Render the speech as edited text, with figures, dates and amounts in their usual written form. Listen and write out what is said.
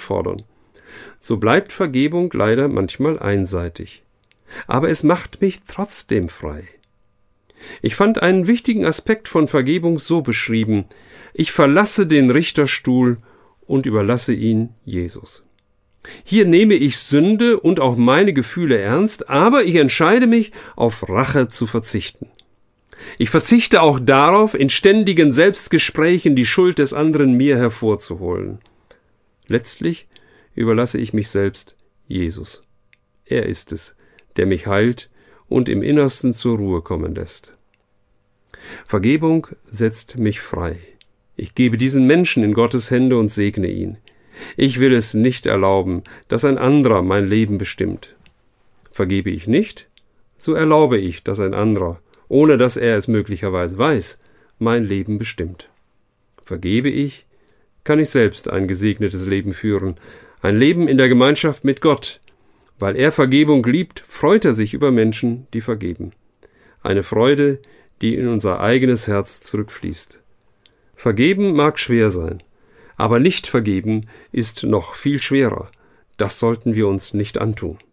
einfordern. So bleibt Vergebung leider manchmal einseitig. Aber es macht mich trotzdem frei. Ich fand einen wichtigen Aspekt von Vergebung so beschrieben: Ich verlasse den Richterstuhl und überlasse ihn Jesus. Hier nehme ich Sünde und auch meine Gefühle ernst, aber ich entscheide mich, auf Rache zu verzichten. Ich verzichte auch darauf, in ständigen Selbstgesprächen die Schuld des anderen mir hervorzuholen. Letztlich überlasse ich mich selbst Jesus. Er ist es, der mich heilt und im Innersten zur Ruhe kommen lässt. Vergebung setzt mich frei. Ich gebe diesen Menschen in Gottes Hände und segne ihn. Ich will es nicht erlauben, dass ein anderer mein Leben bestimmt. Vergebe ich nicht, so erlaube ich, dass ein anderer, ohne dass er es möglicherweise weiß, mein Leben bestimmt. Vergebe ich, kann ich selbst ein gesegnetes Leben führen, ein Leben in der Gemeinschaft mit Gott. Weil er Vergebung liebt, freut er sich über Menschen, die vergeben. Eine Freude, die in unser eigenes Herz zurückfließt. Vergeben mag schwer sein, aber nicht vergeben ist noch viel schwerer. Das sollten wir uns nicht antun.